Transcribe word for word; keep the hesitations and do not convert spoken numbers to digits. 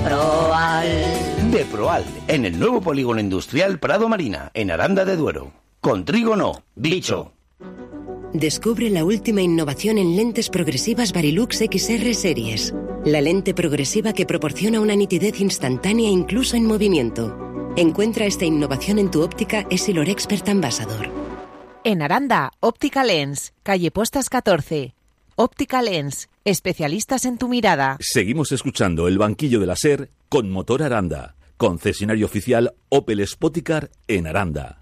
Proal. De Proal, en el nuevo polígono industrial Prado Marina, en Aranda de Duero. Con trigo no, bicho. Descubre la última innovación en lentes progresivas Varilux X R Series. La lente progresiva que proporciona una nitidez instantánea incluso en movimiento. Encuentra esta innovación en tu óptica Essilor Expert Ambassador. En Aranda, Óptica Lens, calle Postas catorce. Óptica Lens, especialistas en tu mirada. Seguimos escuchando El Banquillo de la SER con Motor Aranda, concesionario oficial Opel Spoticar en Aranda.